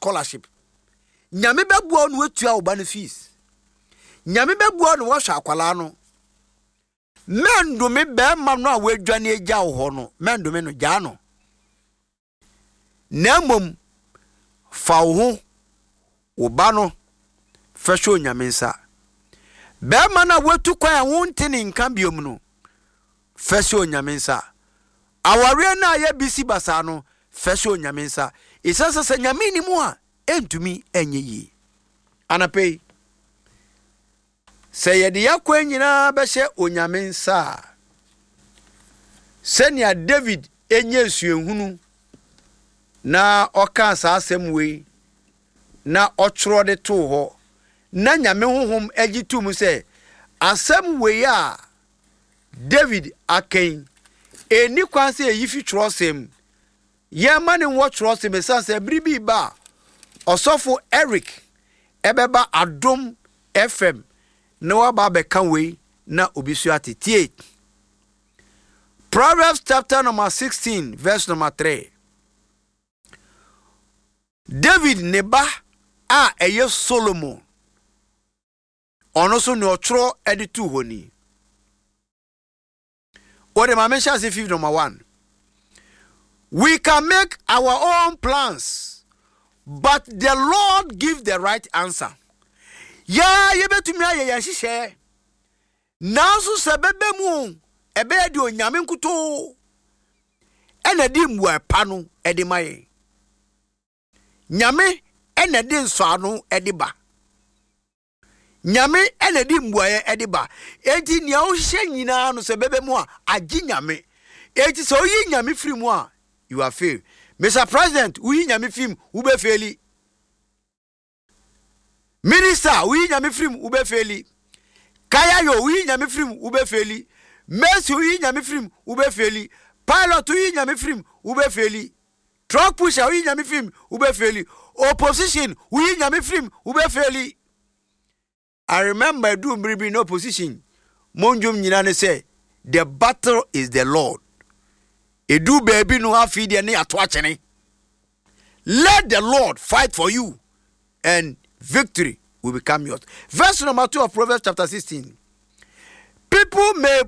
scholarship. Nyame bɛboa no watua wo ba no fees. Nyame bɛboa no wahwɛ akwala no. Mendome bɛma no a wadwane agya wo hɔ no. Mendome no gya no. Na mmom fa wo ho wo ba no fɛhwɛ Nyame nsa. Bɛma na watu kwan a wonte ne nka biom no fɛhwɛ Nyame nsa. Aware na ya bisi basa no fɛhwɛ Nyame nsa. Isasa sɛ Nyame ni mu a entumi enye yi. Anapei sɛ yɛde yakwa nyina bɛhyɛ Onyame nsa. Sɛnea David enye suenhunu na ɔka saa asɛm wei na ɔtwerɛ de to hɔ. Na Nyame honhom agitu mu sɛ asɛm wei a David akan eni kwan sɛ yifi twerɛsɛm yɛma ne wɔ twerɛsɛm sɛ bribi ba ɔsɔfo Eric ɛbɛba Adom FM na waba bɛka wei na obi so atetie. Proverbs chapter number 16 verse number 3. David ne ba a ɛyɛ Solomon ɔno so ne ɔtwerɛ ɛde tu hɔ ni. Ode ma mention say 5 number 1. We can make our own plans, but the Lord gives the right answer. Ya yebetumi aye yanhihye. Nanso sebebe mu ebe de Onyame nkuto. Ena di mwa pa no ede maye. Nyame ena di nso no ede ba. Nyame ena di mbuaye ede ba. Enti nia wo hye nyina no sebebe mu a agi Nyame. Enti so yi Nyame firi mu a you are fail. Mr. President, we Nyame firi mu be faili. Minister, we Nyame firi mu be faili. Kaya yo we Nyame firi mu be faili. Mercy we Nyame firi mu be faili. Pilot we Nyame firi mu be faili. Truck pusher we Nyame firi mu be faili. Opposition we Nyame firi mu be faili. I remember do mribi no opposition. Monjum nyina ne say the battle is the Lord. Edu baby no afi de ne ato achene. Let the Lord fight for you and victory will become yours. Verse number 2 of Proverbs chapter 16. People may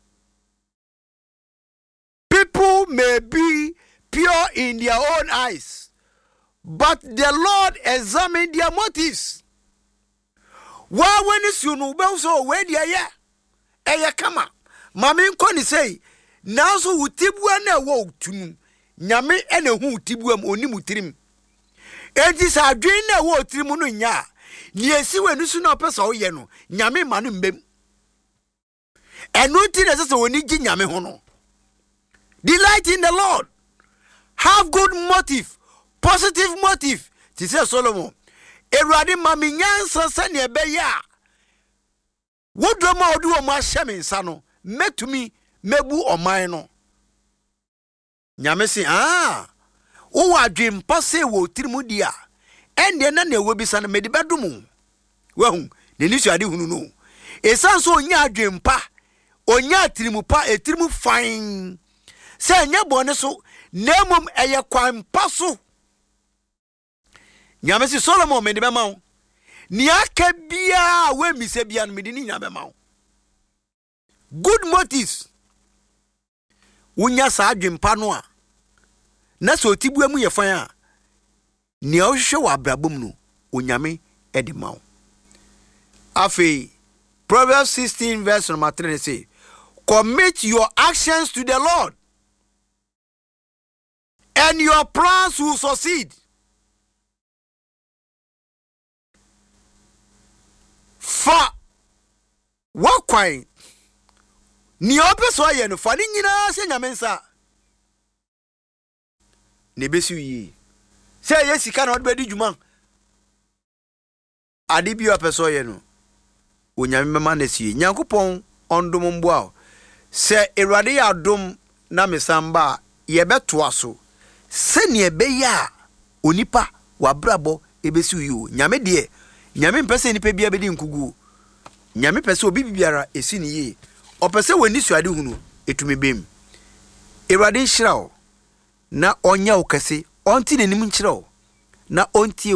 be pure in their own eyes, but the Lord examines their motives. Wa when is you no be so we dia ya eya kama mame nkoni say now so utibua na wo tunu Nyame ene hu utibua mu oni mutirim enti sa adwen na wo tirim no nya ni esi wenu su na opesa wo ye no Nyame ma no mbem enu ti na se woni gi Nyame ho no. Delight in the Lord, have good motive, positive motive. Ti say Solomon Erade mami nyansa sane ebeya wodoma odi o ma hye me nsa no metumi mebu oman no. Nyame se wo wadwempa se wo tirimu dia ende na na wobisa na medi bedomu wahu ne nisu ade hunu no esanso onya adwempa onya tirimu pa etirimu fine se nya bone so nemum eye kwan pa so. Nyame si Solomon mede bema wo ni aka bia we mise bia no mede ni nya bema wo. Good motives unya sa adwempa no a na so tibua mu ye fan a ni a hwehwe wa abrabom no Onyame ede ma wo. Afei Proverbs 16 verse number 3 say commit your actions to the Lord and your plans will succeed. Fa wakwai ni opeso ye no fa ni nyina se Nyame nsa ne besi yi se ye sika na odbedi djuma ade bi opeso ye no Onyame mema na sie Nyankopon ondom mboa se Erade ya dom na mesamba ye beto aso se ne ebeya onipa wabrabo ebesi yi Nyame de Nyame mpese nipa bia bedi nkugu. Nyame pese obi biara esi ne ye. Opese wani suade hunu etumi bem. Erade nhyirawo na onya okase onti nanim nkyirawo na onti